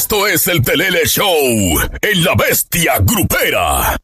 Esto es el Pelele Show en La Bestia Grupera.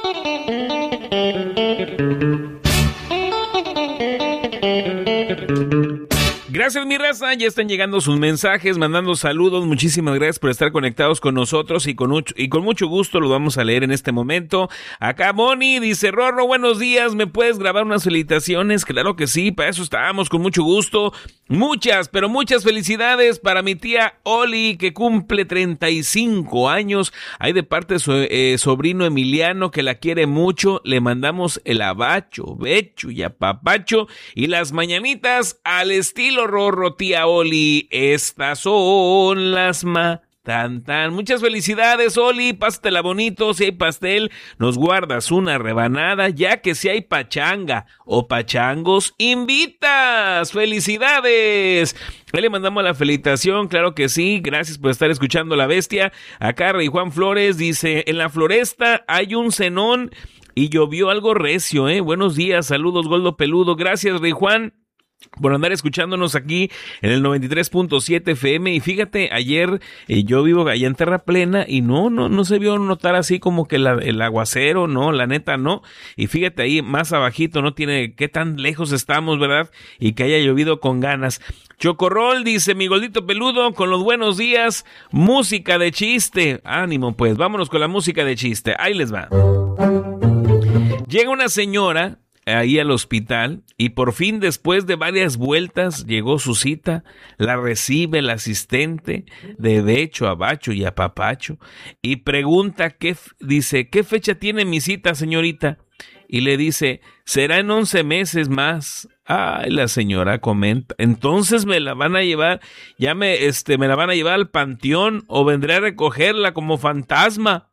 Gracias, mi raza. Ya están llegando sus mensajes, mandando saludos. Muchísimas gracias por estar conectados con nosotros y con mucho gusto lo vamos a leer en este momento. Acá Moni dice: Rorro, buenos días, ¿me puedes grabar unas felicitaciones? Claro que sí, para eso estábamos, con mucho gusto. Muchas, pero muchas felicidades para mi tía Oli, que cumple 35 años. Ahí de parte de su sobrino Emiliano, que la quiere mucho. Le mandamos el abacho, becho y apapacho y las mañanitas al estilo Rorro, tía Oli. Estas son las tan. Muchas felicidades, Oli, pásatela bonito. Si hay pastel, nos guardas una rebanada, ya que si hay pachanga o pachangos, invitas. ¡Felicidades! Ahí le mandamos la felicitación, claro que sí. Gracias por estar escuchando La Bestia. Acá Rey Juan Flores dice: en la floresta hay un cenón y llovió algo recio, Buenos días, saludos, Goldo Peludo. Gracias, Rey Juan, por andar escuchándonos aquí en el 93.7 FM. Y fíjate, ayer yo vivo allá en Terraplena y no se vio notar así como que el aguacero, no, la neta no. Y fíjate ahí más abajito, no tiene qué tan lejos estamos, ¿verdad? Y que haya llovido con ganas. Chocorrol dice: mi Goldito Peludo, con los buenos días, música de chiste. Ánimo pues, vámonos con la música de chiste. Ahí les va. Llega una señora ahí al hospital y por fin, después de varias vueltas, llegó su cita. La recibe el asistente de becho, abacho y apapacho y pregunta dice: ¿qué fecha tiene mi cita, señorita? Y le dice: será en 11 meses más. Ay, la señora comenta: entonces me la van a llevar, me la van a llevar al panteón o vendré a recogerla como fantasma.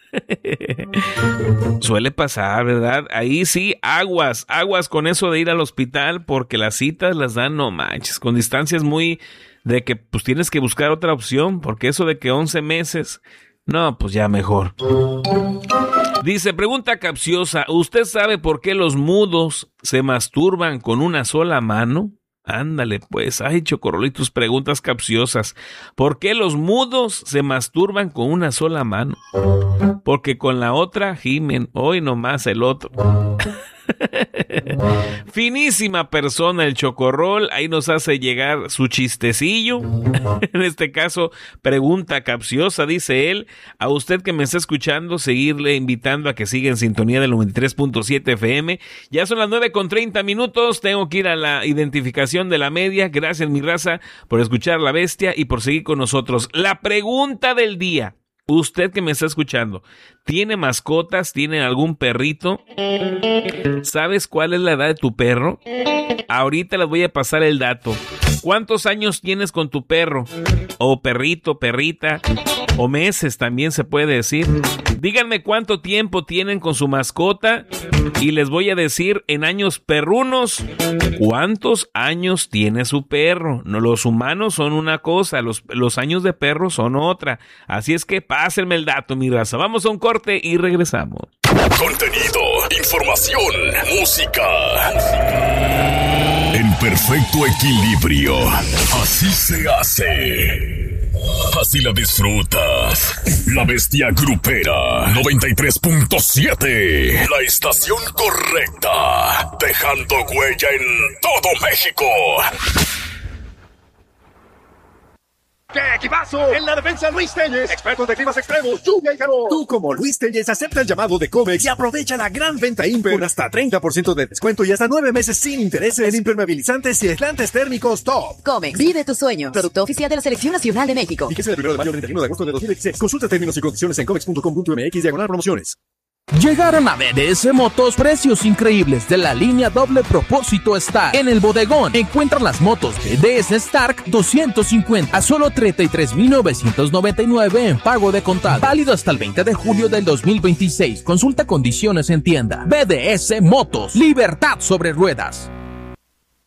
Suele pasar, ¿verdad? Ahí sí, aguas con eso de ir al hospital, porque las citas las dan, no manches, con distancias muy de que pues tienes que buscar otra opción, porque eso de que 11 meses, no, pues ya mejor. Dice: pregunta capciosa, ¿usted sabe por qué los mudos se masturban con una sola mano? Ándale pues, ay, Chocorrolitos, preguntas capciosas. ¿Por qué los mudos se masturban con una sola mano? Porque con la otra gimen, hoy nomás el otro. Finísima persona el Chocorrol, ahí nos hace llegar su chistecillo. En este caso, pregunta capciosa, dice él. A usted que me está escuchando, seguirle invitando a que siga en sintonía del 93.7 FM. Ya son las 9:30. Tengo que ir a la identificación de la media. Gracias, mi raza, por escuchar La Bestia y por seguir con nosotros. La pregunta del día: usted que me está escuchando, ¿tiene mascotas? ¿Tiene algún perrito? ¿Sabes cuál es la edad de tu perro? Ahorita les voy a pasar el dato. ¿Cuántos años tienes con tu perro? O perrito, perrita, o meses también se puede decir. Díganme cuánto tiempo tienen con su mascota y les voy a decir en años perrunos cuántos años tiene su perro. No, los humanos son una cosa, los años de perro son otra. Así es que pásenme el dato, mi raza. Vamos a un corte y regresamos. Contenido, información, música. En perfecto equilibrio. Así se hace. Así la disfrutas. La Bestia Grupera 93.7. La estación correcta. Dejando huella en todo México. ¡Qué equipazo! En la defensa, Luis Telles, expertos de climas extremos, lluvia y calor. Tú, como Luis Telles, acepta el llamado de Comex y aprovecha la gran venta Imper con hasta 30% de descuento y hasta 9 meses sin intereses en impermeabilizantes y aislantes térmicos top. Comex, vive tu sueño. Producto oficial de la Selección Nacional de México. Fíjese del 1 de mayo al 31 de agosto de 2016. Consulta términos y condiciones en comex.com.mx/promociones. Llegaron a BDS Motos precios increíbles de la línea doble propósito Stark. En el bodegón encuentran las motos BDS Stark 250 a solo 33,999 en pago de contado. Válido hasta el 20 de julio del 2026. Consulta condiciones en tienda. BDS Motos, libertad sobre ruedas.